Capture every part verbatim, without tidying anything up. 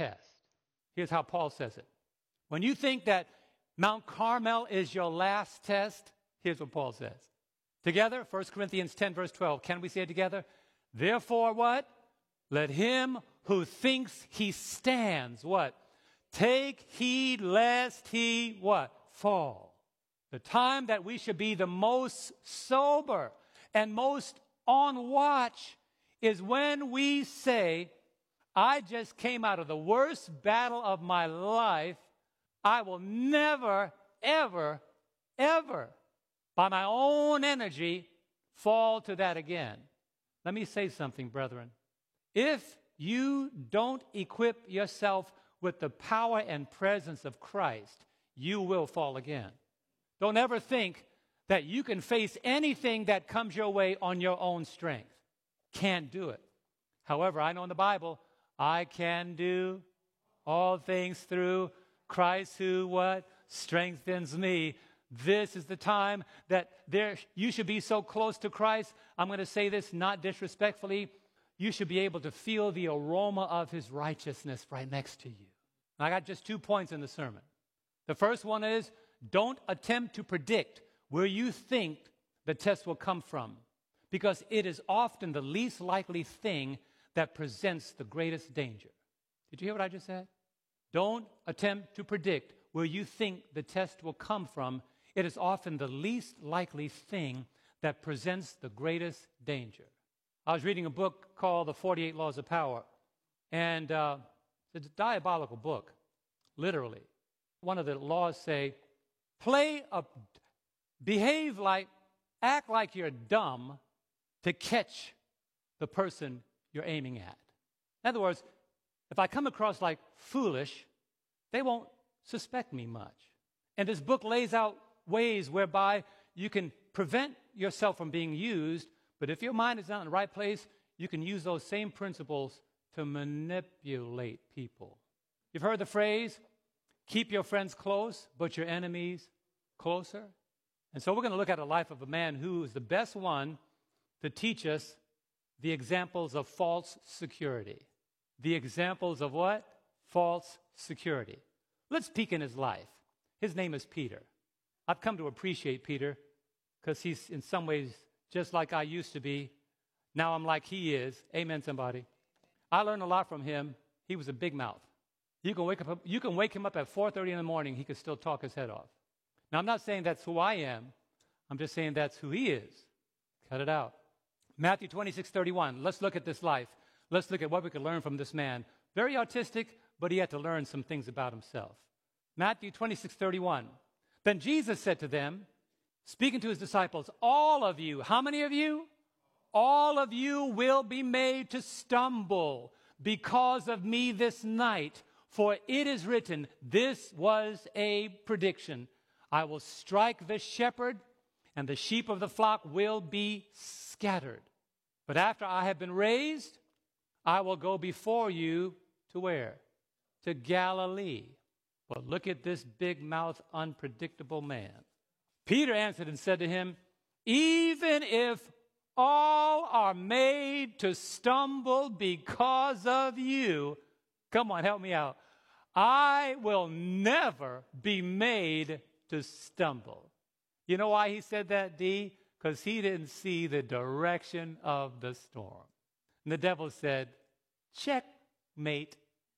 test. Here's how Paul says it. When you think that Mount Carmel is your last test, here's what Paul says. Together, First Corinthians ten, verse twelve. Can we say it together? Therefore, what? Let him who thinks he stands, what? Take heed lest he, what? Fall. The time that we should be the most sober and most on watch is when we say, I just came out of the worst battle of my life. I will never, ever, ever, by my own energy, fall to that again. Let me say something, brethren. If you don't equip yourself with the power and presence of Christ, you will fall again. Don't ever think that you can face anything that comes your way on your own strength. Can't do it. However, I know in the Bible, I can do all things through Christ who, what? Strengthens me. This is the time that there you should be so close to Christ. I'm going to say this not disrespectfully. You should be able to feel the aroma of his righteousness right next to you. And I got just two points in the sermon. The first one is, don't attempt to predict where you think the test will come from, because it is often the least likely thing that presents the greatest danger. Did you hear what I just said? Don't attempt to predict where you think the test will come from. It is often the least likely thing that presents the greatest danger. I was reading a book called The forty-eight Laws of Power, and uh, it's a diabolical book, literally. One of the laws say, play a, behave like, act like you're dumb to catch the person you're aiming at. In other words, if I come across like foolish, they won't suspect me much. And this book lays out ways whereby you can prevent yourself from being used, but if your mind is not in the right place, you can use those same principles to manipulate people. You've heard the phrase, keep your friends close, but your enemies closer. And so we're going to look at the life of a man who is the best one to teach us the examples of false security. The examples of what? False security. Let's peek in his life. His name is Peter. I've come to appreciate Peter because he's in some ways just like I used to be. Now I'm like he is. Amen, somebody. I learned a lot from him. He was a big mouth. You can wake up, you can wake him up at four thirty in the morning. He could still talk his head off. Now, I'm not saying that's who I am. I'm just saying that's who he is. Cut it out. Matthew twenty-six thirty-one. Let's look at this life. Let's look at what we could learn from this man. Very artistic, but he had to learn some things about himself. Matthew twenty-six thirty-one. Then Jesus said to them, speaking to his disciples, all of you, how many of you? All of you will be made to stumble because of me this night. For it is written, this was a prediction. I will strike the shepherd, and the sheep of the flock will be scattered. But after I have been raised, I will go before you to where? To Galilee. But look at this big mouth, unpredictable man. Peter answered and said to him, even if all are made to stumble because of you, come on, help me out, I will never be made to stumble. You know why he said that, D? Because he didn't see the direction of the storm. And the devil said, checkmate.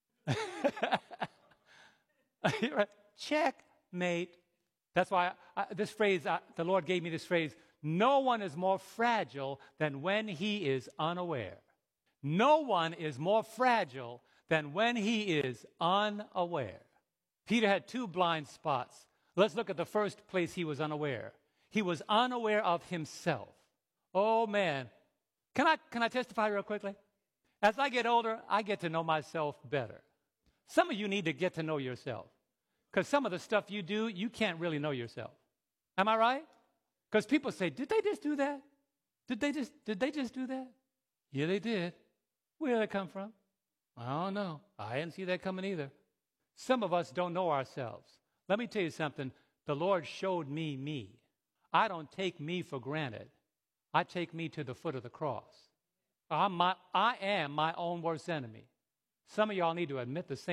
Checkmate. That's why I, I, this phrase, I, the Lord gave me this phrase, no one is more fragile than when he is unaware. No one is more fragile than when he is unaware. Peter had two blind spots. Let's look at the first place he was unaware. He was unaware of himself. Oh, man. Can I, can I testify real quickly? As I get older, I get to know myself better. Some of you need to get to know yourself. Because some of the stuff you do, you can't really know yourself. Am I right? Because people say, did they just do that? Did they just, did they just do that? Yeah, they did. Where did it come from? I don't know. I didn't see that coming either. Some of us don't know ourselves. Let me tell you something. The Lord showed me me. I don't take me for granted. I take me to the foot of the cross. I'm my, I am my own worst enemy. Some of y'all need to admit the same.